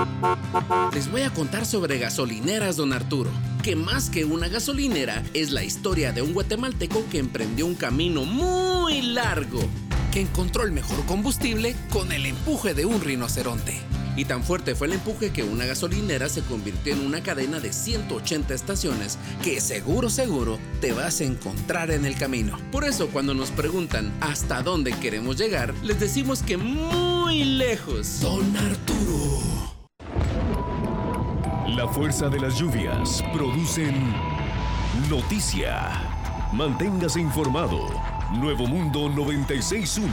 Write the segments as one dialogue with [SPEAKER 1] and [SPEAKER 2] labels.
[SPEAKER 1] Les voy a contar sobre Gasolineras Don Arturo, que más que una gasolinera es la historia de un guatemalteco que emprendió un camino muy largo, que encontró el mejor combustible con el empuje de un rinoceronte. Y tan fuerte fue el empuje que una gasolinera se convirtió en una cadena de 180 estaciones que seguro te vas a encontrar en el camino. Por eso cuando nos preguntan hasta dónde queremos llegar, les decimos que muy lejos. Don Arturo.
[SPEAKER 2] La fuerza de las lluvias producen noticia. Manténgase informado. Nuevo Mundo 96.1.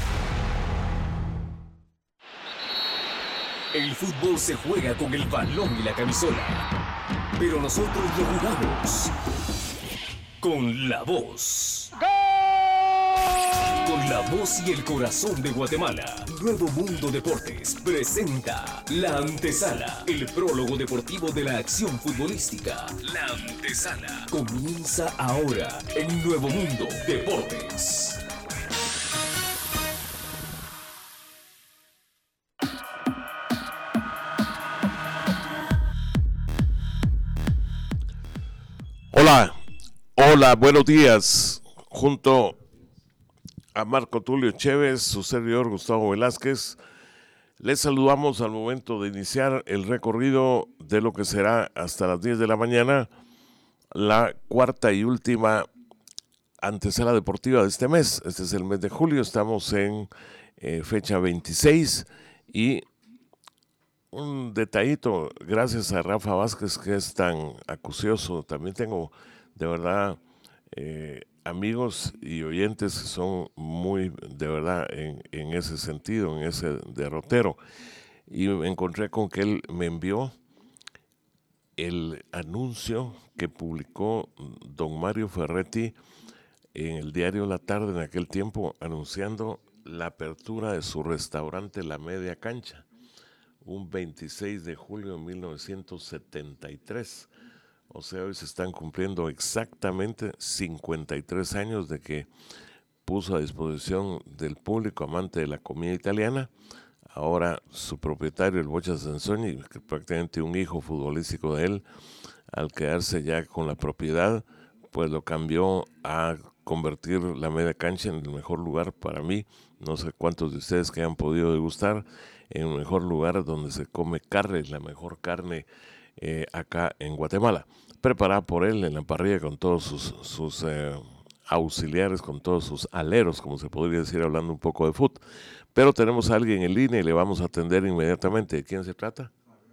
[SPEAKER 2] El fútbol se juega con el balón y la camisola, pero nosotros lo jugamos con la voz. ¡Gol! Con la voz y el corazón de Guatemala. Nuevo Mundo Deportes presenta La Antesala, el prólogo deportivo de la acción futbolística. La Antesala comienza ahora en Nuevo Mundo Deportes.
[SPEAKER 3] Hola, buenos días. Junto a Marco Tulio Chévez, su servidor Gustavo Velázquez, les saludamos al momento de iniciar el recorrido de lo que será hasta las 10 de la mañana, la cuarta y última antesala deportiva de este mes. Este es el mes de julio, estamos en fecha 26 y un detallito, gracias a Rafa Vázquez que es tan acucioso, también tengo de verdad amigos y oyentes que son muy de verdad en ese sentido, en ese derrotero, y me encontré con que él me envió el anuncio que publicó don Mario Ferretti en el diario La Tarde en aquel tiempo, anunciando la apertura de su restaurante La Media Cancha, un 26 de julio de 1973. O sea, hoy se están cumpliendo exactamente 53 años de que puso a disposición del público amante de la comida italiana. Ahora su propietario, el Bocha Sansoni, que prácticamente un hijo futbolístico de él, al quedarse ya con la propiedad, pues lo cambió a convertir la Media Cancha en el mejor lugar para mí. No sé cuántos de ustedes que hayan podido degustar, en el mejor lugar donde se come carne, la mejor carne acá en Guatemala, preparada por él en la parrilla con todos sus auxiliares, con todos sus aleros, como se podría decir hablando un poco de fútbol. Pero tenemos a alguien en línea y le vamos a atender inmediatamente. ¿De quién se trata?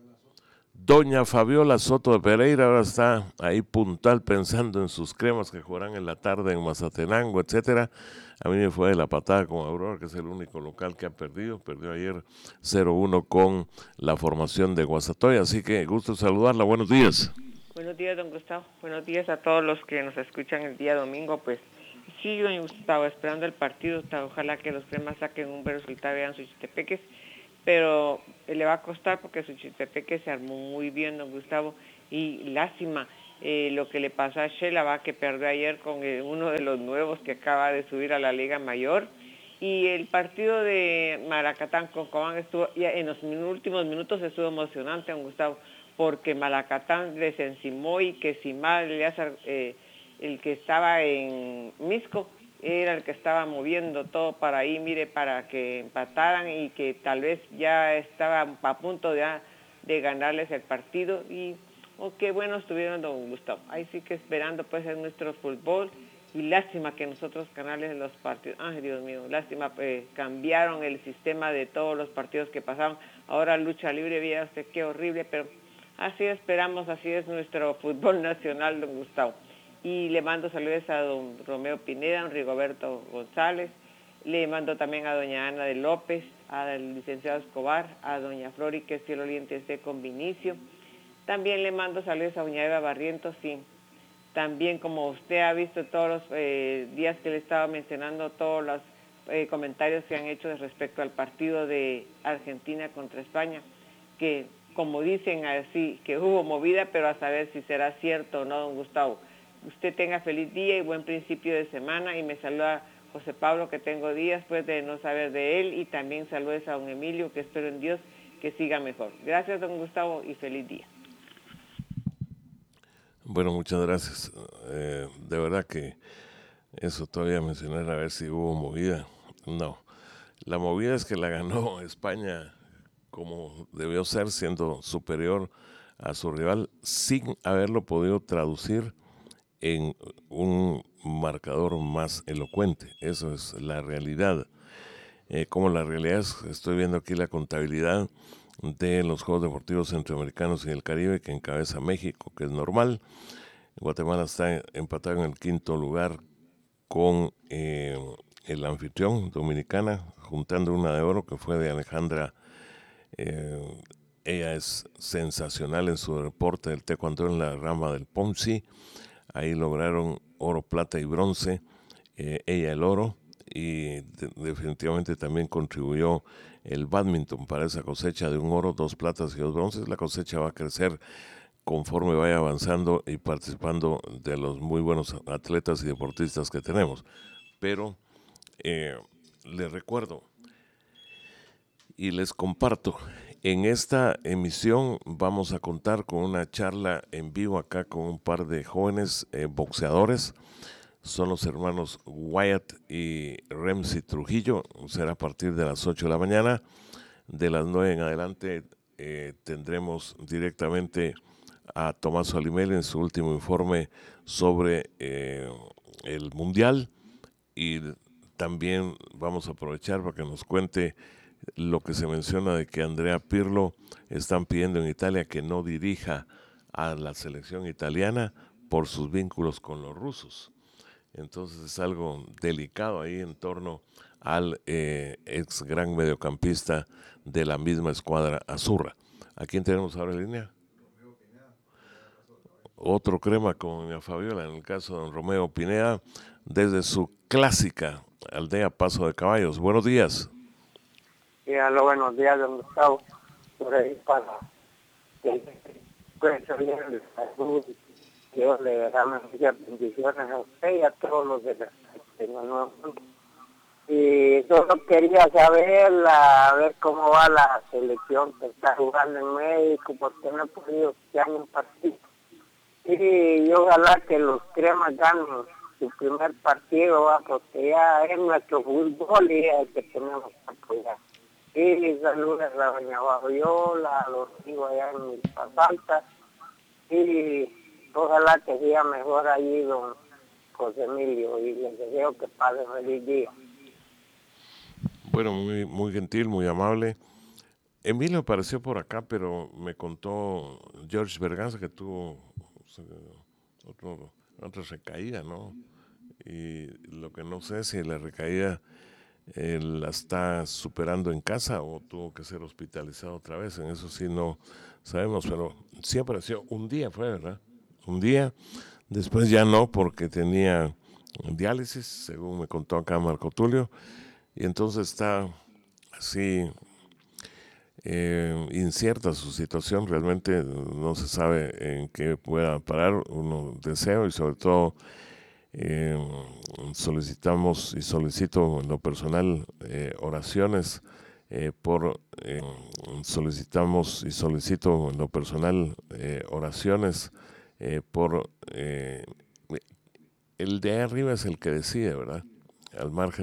[SPEAKER 3] Doña Fabiola Soto de Pereira ahora está ahí puntual pensando en sus cremas que jugarán en la tarde en Mazatenango, etcétera. A mí me fue de la patada con Aurora, que es el único local que ha perdido. Perdió ayer 0-1 con la formación de Guasatoya, así que gusto saludarla. Buenos días.
[SPEAKER 4] Buenos días, don Gustavo. Buenos días a todos los que nos escuchan el día domingo. Pues sí, don Gustavo, esperando el partido. Ojalá que los cremas saquen un buen resultado, vean sus chitepeques. Pero le va a costar porque su chitepeque se armó muy bien, don Gustavo. Y lástima lo que le pasó a Sheila, que perdió ayer con uno de los nuevos que acaba de subir a la Liga Mayor. Y el partido de Malacatán con Cobán estuvo, ya en los últimos minutos estuvo emocionante, don Gustavo, porque Malacatán les encimó y que Simal, el que estaba en Misco, era el que estaba moviendo todo para ahí, mire, para que empataran y que tal vez ya estaba a punto de ganarles el partido. Y qué bueno estuvieron, don Gustavo. Ahí sí que esperando pues en nuestro fútbol. Y lástima que nosotros canales los partidos, ay Dios mío, lástima, cambiaron el sistema de todos los partidos que pasaron. Ahora lucha libre, vea usted qué horrible, pero así esperamos, así es nuestro fútbol nacional, don Gustavo. Y le mando saludos a don Romeo Pineda, a don Rigoberto González, le mando también a doña Ana de López, al licenciado Escobar, a doña Flori, que es cielo oriente esté con Vinicio. También le mando saludos a doña Eva Barrientos, sí. También, como usted ha visto todos los días que le estaba mencionando, todos los comentarios que han hecho respecto al partido de Argentina contra España, que como dicen así, que hubo movida, pero a saber si será cierto o no, don Gustavo. Usted tenga feliz día y buen principio de semana, y me saluda José Pablo, que tengo días pues de no saber de él, y también saludos a don Emilio, que espero en Dios que siga mejor. Gracias, don Gustavo, y feliz día.
[SPEAKER 3] Bueno, muchas gracias. De verdad que eso todavía mencionar a ver si hubo movida. No, la movida es que la ganó España como debió ser, siendo superior a su rival, sin haberlo podido traducir en un marcador más elocuente. Eso es la realidad. Como la realidad es, estoy viendo aquí la contabilidad de los Juegos Deportivos Centroamericanos y del Caribe que encabeza México, que es normal. Guatemala está empatado en el quinto lugar con el anfitrión, Dominicana, juntando una de oro que fue de Alejandra. Ella es sensacional en su deporte del taekwondo en la rama del Pomsi. Ahí lograron oro, plata y bronce. Ella el oro, y definitivamente también contribuyó el bádminton para esa cosecha de un oro, 2 platas y 2 bronces. La cosecha va a crecer conforme vaya avanzando y participando de los muy buenos atletas y deportistas que tenemos. Pero les recuerdo y les comparto, en esta emisión vamos a contar con una charla en vivo acá con un par de jóvenes boxeadores. Son los hermanos Wyatt y Ramsey Trujillo. Será a partir de las 8 de la mañana. De las 9 en adelante tendremos directamente a Tomás Olimel en su último informe sobre el Mundial. Y también vamos a aprovechar para que nos cuente lo que se menciona de que Andrea Pirlo están pidiendo en Italia que no dirija a la selección italiana por sus vínculos con los rusos. Entonces es algo delicado ahí en torno al ex gran mediocampista de la misma escuadra azurra. ¿A quién tenemos ahora en línea? Otro crema con doña Fabiola, en el caso de don Romeo Pineda, desde su clásica aldea Paso de Caballos. Buenos días.
[SPEAKER 5] Sí, aló, buenos días, don Gustavo. Por ahí para que pueda salir de salud. Dios le derrame muchas bendiciones a usted y a todos los de nuevo mundo. Y solo quería saber, a ver cómo va la selección que está jugando en México, porque no he podido estar en un partido. Y ojalá que los cremas ganen su primer partido, porque ya es nuestro fútbol y es el que tenemos que apoyar. Y saludos a doña Fabiola, a los amigos allá en Milpas Altas, y ojalá que sea mejor allí don José Emilio, y les deseo que pasen feliz día.
[SPEAKER 3] Bueno, muy, muy gentil, muy amable. Emilio apareció por acá, pero me contó George Berganza que tuvo otra recaída, ¿no? Y lo que no sé es si la recaída la está superando en casa o tuvo que ser hospitalizado otra vez. En eso sí no sabemos, pero sí apareció. Un día fue, ¿verdad? Un día. Después ya no, porque tenía diálisis, según me contó acá Marco Tulio. Y entonces está así incierta su situación. Realmente no se sabe en qué pueda parar. Uno deseo y sobre todo solicitamos y solicito en lo personal oraciones solicitamos y solicito en lo personal oraciones por el de arriba es el que decide, ¿verdad? Al margen